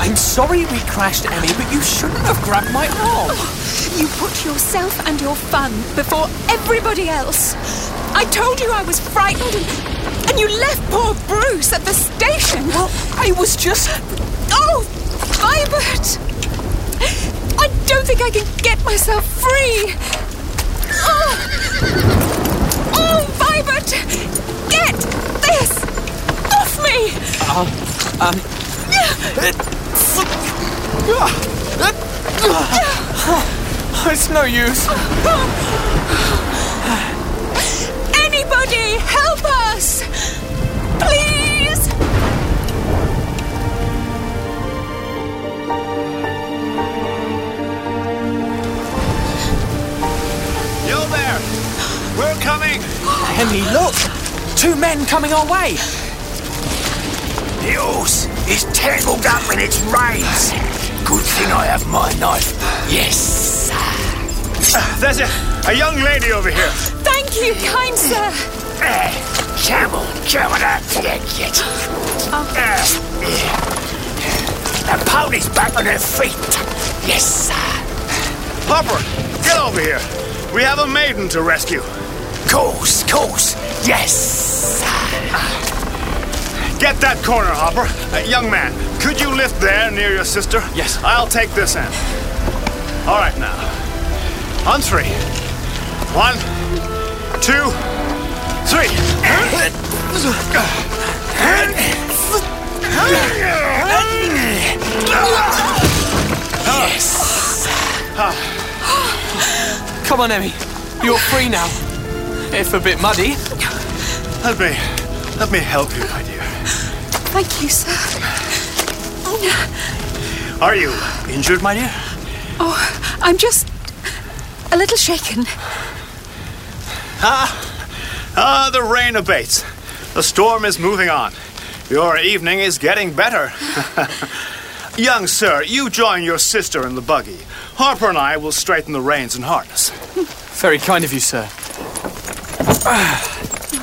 I'm sorry we crashed, Emmy, but you shouldn't have grabbed my arm. You put yourself and your fun before everybody else. I told you I was frightened and you left poor Bruce at the station. Well, I was just... Oh, Vibert! I don't think I can get myself free. Oh, Vibert! Get this off me! It's no use. Anybody, help us! Please! You there! We're coming! Emmy, look! 2 men coming our way. The horse is tangled up in its reins. Good thing I have my knife. Yes. There's a young lady over here. Thank you, kind sir. Come on up to the kit. The pony's back on her feet. Yes, sir. Hopper, get over here. We have a maiden to rescue. Course. Yes. Get that corner, Hopper. Young man, could you lift there near your sister? Yes. I'll take this end. All right, now. On 3. 1, 2, 3. Yes. Come on, Emmy. You're free now. If a bit muddy. Let me help you, my dear. Thank you, sir. Are you injured, my dear? Oh, I'm just a little shaken. The rain abates. The storm is moving on. Your evening is getting better. Young sir, you join your sister in the buggy. Harper and I will straighten the reins and harness. Very kind of you, sir.